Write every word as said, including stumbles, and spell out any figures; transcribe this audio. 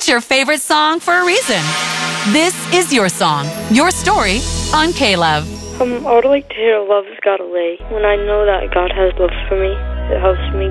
It's your favorite song for a reason. This is your song, your story on K-Love. Um, I would like to hear Love's Got Away. When I know that God has love for me, it helps me